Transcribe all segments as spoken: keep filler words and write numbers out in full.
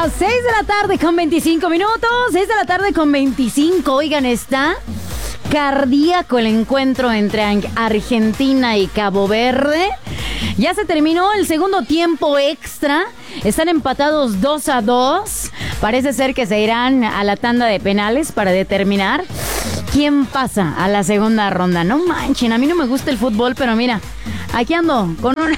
seis de la tarde con veinticinco minutos. seis de la tarde con veinticinco. Oigan, está cardíaco el encuentro entre Argentina y Cabo Verde. Ya se terminó el segundo tiempo extra. Están empatados dos a dos. Parece ser que se irán a la tanda de penales para determinar quién pasa a la segunda ronda. No manchen, a mí no me gusta el fútbol, pero mira, aquí ando con, un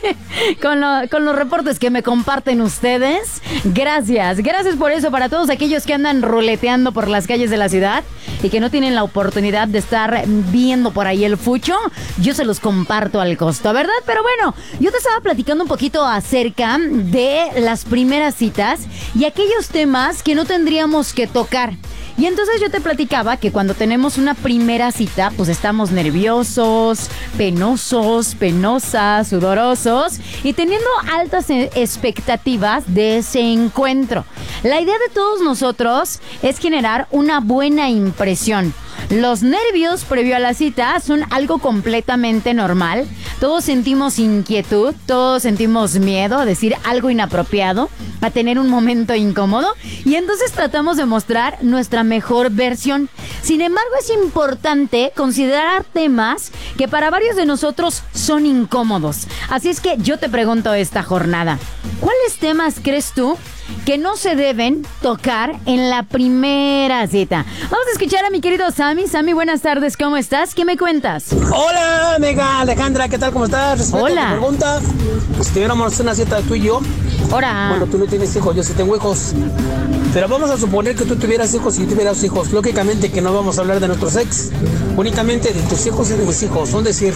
con, lo, con los reportes que me comparten ustedes. Gracias, gracias por eso para todos aquellos que andan ruleteando por las calles de la ciudad y que no tienen la oportunidad de estar viendo por ahí el fucho. Yo se los comparto al costo, ¿verdad? Pero bueno, yo te estaba platicando un poquito acerca de las primeras citas y aquellos temas que no tendríamos que tocar. Y entonces yo te platicaba que cuando tenemos una primera cita, pues estamos nerviosos, penosos, penosas, sudorosos y teniendo altas expectativas de ese encuentro. La idea de todos nosotros es generar una buena impresión. Los nervios previo a la cita son algo completamente normal. Todos sentimos inquietud, todos sentimos miedo a decir algo inapropiado, a tener un momento incómodo y entonces tratamos de mostrar nuestra mejor versión. Sin embargo, es importante considerar temas que para varios de nosotros son incómodos. Así es que yo te pregunto esta jornada, ¿cuáles temas crees tú que no se deben tocar en la primera cita? Vamos a escuchar a mi querido Sammy. Sammy, buenas tardes, ¿cómo estás? ¿Qué me cuentas? Hola, amiga Alejandra, ¿qué tal? ¿Cómo estás? Respecto Hola. a tu pregunta, si tuviéramos una cita tú y yo, Hola. bueno, tú no tienes hijos, yo sí tengo hijos, pero vamos a suponer que tú tuvieras hijos y yo tuvieras hijos. Lógicamente que no vamos a hablar de nuestros ex, únicamente de tus hijos y de mis hijos. Son decir,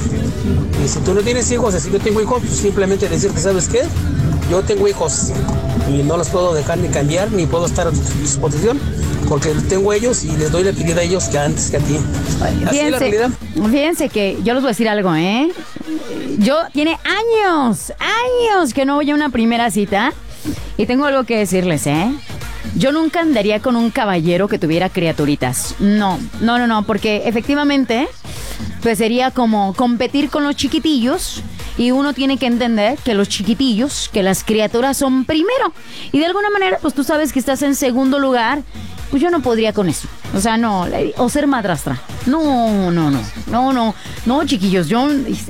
y si tú no tienes hijos, si yo tengo hijos, pues simplemente decirte, ¿sabes qué? Yo tengo hijos y no los puedo dejar ni cambiar, ni puedo estar a tu disposición, porque tengo ellos y les doy la prioridad a ellos que antes que a ti. Así es la realidad. Fíjense que yo les voy a decir algo, ¿eh? Yo tiene años, años que no voy a una primera cita y tengo algo que decirles, ¿eh? Yo nunca andaría con un caballero que tuviera criaturitas. No, no, no, no, porque efectivamente pues sería como competir con los chiquitillos. Y uno tiene que entender que los chiquitillos, que las criaturas son primero. Y de alguna manera, pues tú sabes que estás en segundo lugar. Pues yo no podría con eso. O sea, no. O ser madrastra. No, no, no. No, no. No, chiquillos. Yo...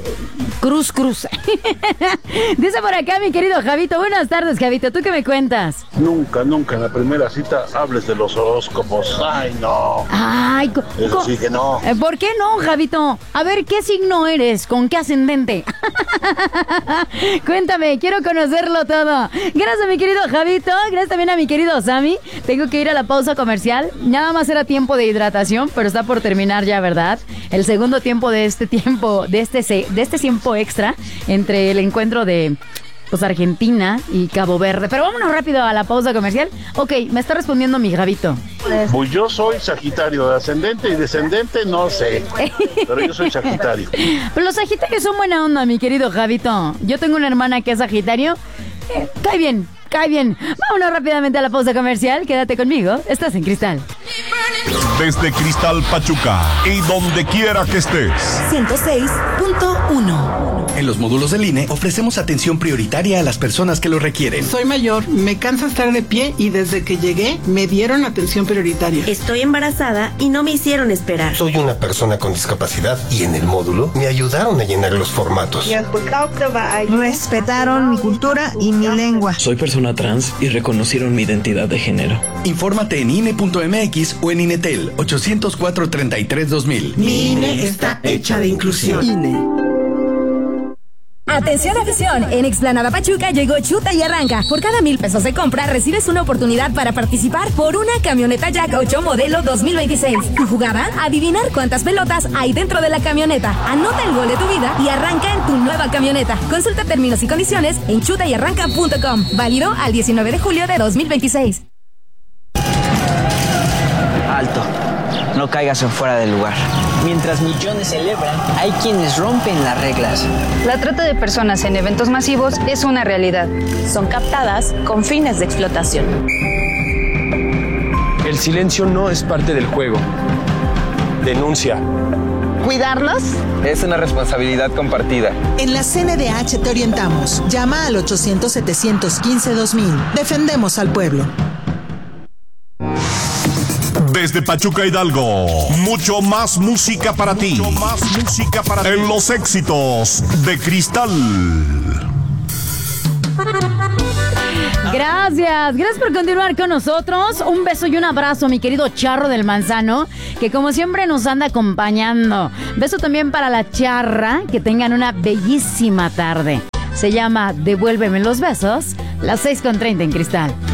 Cruz, cruz. Dice por acá mi querido Javito. Buenas tardes, Javito. ¿Tú qué me cuentas? Nunca, nunca en la primera cita hables de los horóscopos. Ay, no. Ay, Eso sí que no. ¿Por qué no, Javito? A ver, ¿qué signo eres? ¿Con qué ascendente? Cuéntame, quiero conocerlo todo. Gracias, mi querido Javito. Gracias también a mi querido Sammy. Tengo que ir a la pausa comercial. Nada más era tiempo de hidratación, pero está por terminar ya, ¿verdad? El segundo tiempo de este tiempo, de este, de este tiempo extra entre el encuentro de pues Argentina y Cabo Verde. Pero vámonos rápido a la pausa comercial. Ok, me está respondiendo mi Javito. Pues yo soy Sagitario, de ascendente y descendente no sé, pero yo soy Sagitario. Pero los Sagitarios son buena onda, mi querido Javito. Yo tengo una hermana que es Sagitario. Eh, cae bien, cae bien. Vámonos rápidamente a la pausa comercial. Quédate conmigo. Estás en Cristal. Desde Cristal Pachuca y donde quiera que estés. ciento seis punto uno. En los módulos del I N E ofrecemos atención prioritaria a las personas que lo requieren. Soy mayor, me cansa estar de pie y desde que llegué me dieron atención prioritaria. Estoy embarazada y no me hicieron esperar. Soy una persona con discapacidad y en el módulo me ayudaron a llenar los formatos. Respetaron mi cultura y mi lengua. Soy persona trans y reconocieron mi identidad de género. Infórmate en I N E punto M X o en Inetel ochocientos cuatro, treinta y tres, dos mil. Mi I N E está hecha de inclusión. I N E. Atención afición, en Explanada Pachuca llegó Chuta y Arranca. Por cada mil pesos de compra recibes una oportunidad para participar por una camioneta Jack ocho modelo dos mil veintiséis. Tu jugada, adivinar cuántas pelotas hay dentro de la camioneta. Anota el gol de tu vida y arranca en tu nueva camioneta. Consulta términos y condiciones en chuta y arranca punto com. Válido al diecinueve de julio de dos mil veintiséis. Alto, no caigas en fuera del lugar. Mientras millones celebran, hay quienes rompen las reglas. La trata de personas en eventos masivos es una realidad. Son captadas con fines de explotación. El silencio no es parte del juego. Denuncia. Cuidarnos es una responsabilidad compartida. En la C N D H te orientamos. Llama al ochocientos, setecientos quince, dos mil. Defendemos al pueblo. Desde Pachuca, Hidalgo, mucho más música para ti. Mucho más música para ti. En los éxitos de Cristal. Gracias, gracias por continuar con nosotros. Un beso y un abrazo, mi querido Charro del Manzano, que como siempre nos anda acompañando. Beso también para la Charra, que tengan una bellísima tarde. Se llama Devuélveme los besos, las seis con treinta en Cristal.